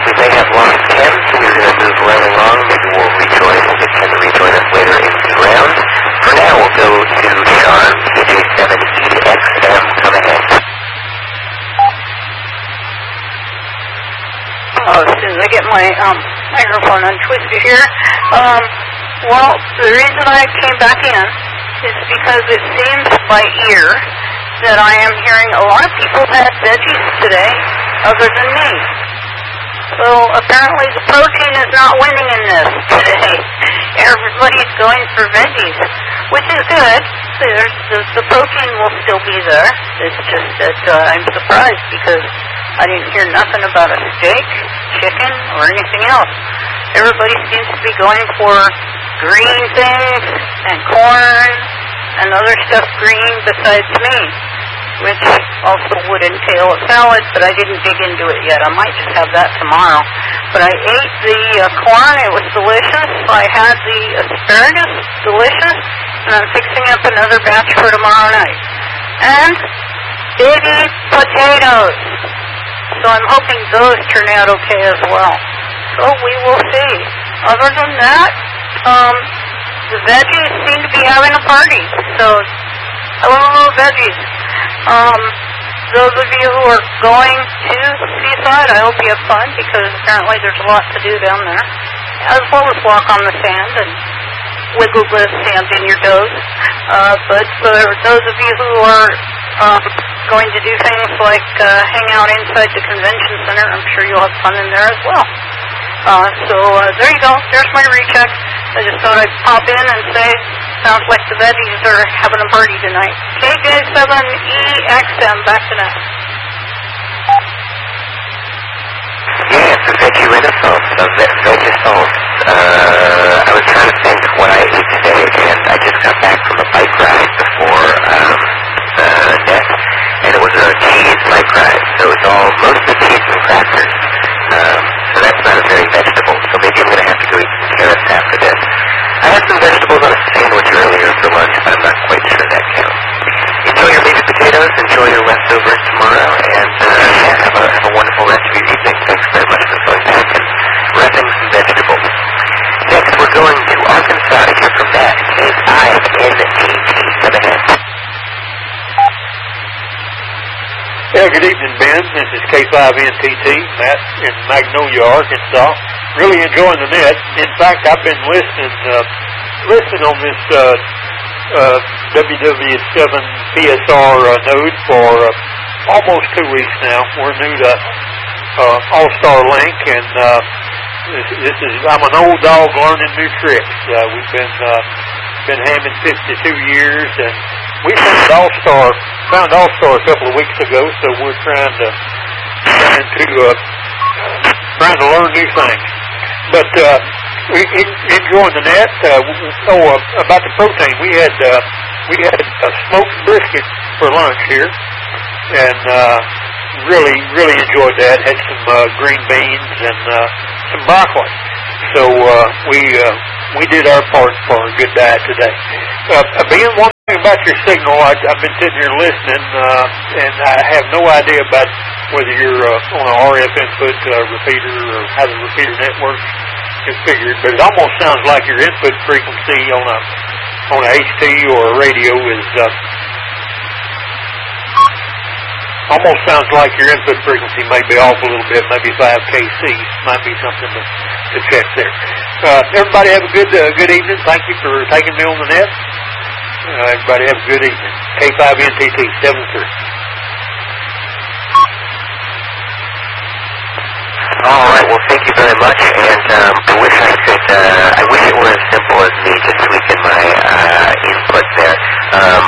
we may have lost Ken, so we're going to move right along. Maybe we'll rejoin, we'll get Ken to rejoin us later in the round. For now, we'll go to Sean, KJ7EXM, come ahead. As soon as I get my microphone untwisted here. Well, the reason I came back in is because it seems by ear that I am hearing a lot of people had veggies today other than me. So apparently the protein is not winning in this today. Everybody's going for veggies, which is good. The protein will still be there. It's just that I'm surprised because I didn't hear nothing about a steak, chicken, or anything else. Everybody seems to be going for green things and corn and other stuff green besides me, which also would entail a salad, but I didn't dig into it yet. I might just have that tomorrow. But I ate the corn. It was delicious. I had the asparagus, delicious, and I'm fixing up another batch for tomorrow night. And baby potatoes. So I'm hoping those turn out okay as well. So we will see. Other than that, the veggies seem to be having a party. So, hello, veggies. Those of you who are going to Seaside, I hope you have fun because apparently there's a lot to do down there, as well as walk on the sand and wiggle the sand in your toes. But for those of you who are going to do things like hang out inside the convention center, I'm sure you'll have fun in there as well. So there you go. There's my recheck. I just thought I'd pop in and say, sounds like the veggies are having a party tonight. KJ7EXM, back to now. Yeah, it's a veggie renaissance, vegisance. I was trying to think what I ate today, and I just got back from a bike ride before net, and it was a cheese bike ride, so it was all mostly cheese and crackers. So that's not a very vegetable, so maybe I'm going to have to go eat some carrots after this. I had some vegetables on a sandwich earlier for lunch, but I'm not quite sure that counts. Enjoy your baby potatoes, enjoy your leftovers tomorrow, and have a wonderful rest of your evening. Thanks very much for going back and wrapping some vegetables. Next, we're going to Arkansas to hear from Matt, K5NTT. Come ahead. Yeah, good evening, Ben. This is K5NTT, Matt in Magnolia, Arkansas. Really enjoying the net. In fact, I've been listening on this WW7 PSR node for almost 2 weeks now. We're new to All-Star Link, and I'm an old dog learning new tricks. We've been hamming 52 years, and we found All-Star a couple of weeks ago, so we're trying to learn new things. But we enjoying the net. About the protein, we had a smoked brisket for lunch here, and really enjoyed that. Had some green beans and some broccoli. So we did our part for a good diet today. Ben, one thing about your signal, I've been sitting here listening, and I have no idea about whether you're on an RF input repeater or how the repeater network's configured, but it almost sounds like your input frequency on a HT or a radio is almost sounds like your input frequency may be off a little bit, maybe 5 kC. Might be something to check there. Everybody have a good evening. Thank you for taking me on the net. Everybody have a good evening. K5NTT 73. All right, well, thank you very much, and I wish it were as simple as me just tweaking my input there.